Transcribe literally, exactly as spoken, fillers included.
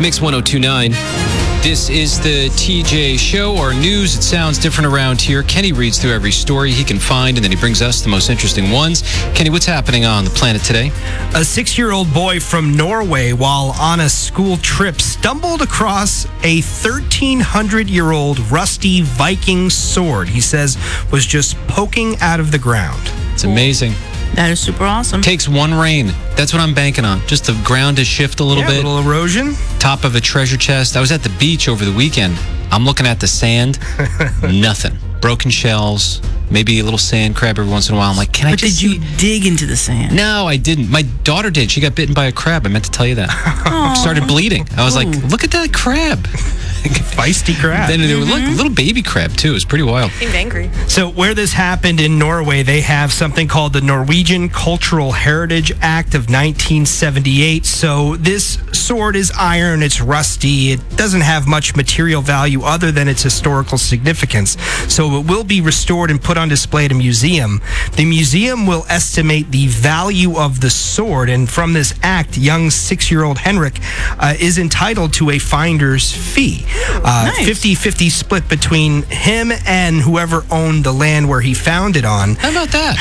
Mix one oh two point nine. This is the T J Show, or news. It sounds different around here. Kenny reads through every story he can find, and then he brings us the most interesting ones. Kenny, what's happening on the planet today? A six-year-old boy from Norway, while on a school trip, stumbled across a thirteen hundred-year-old rusty Viking sword he says was just poking out of the ground. It's amazing. That is super awesome. Takes one rain. That's what I'm banking on. Just the ground to shift a little yeah, bit. A little erosion. Top of a treasure chest. I was at the beach over the weekend. I'm looking at the sand. Nothing. Broken shells. Maybe a little sand crab every once in a while. I'm like, can I but just did you see? dig into the sand? No, I didn't. My daughter did. She got bitten by a crab. I meant to tell you that. Started bleeding. I was Ooh. like, look at that crab. Feisty crab. Then there was like a little baby crab, too. It was pretty wild. Seemed angry. So where this happened in Norway, they have something called the Norwegian Cultural Heritage Act of nineteen seventy-eight. So this sword is iron. It's rusty. It doesn't have much material value other than its historical significance. So it will be restored and put on display at a museum. The museum will estimate the value of the sword. And from this act, young six-year-old Henrik uh, is entitled to a finder's fee. Uh, Nice. fifty-fifty split between him and whoever owned the land where he found it on. How about that?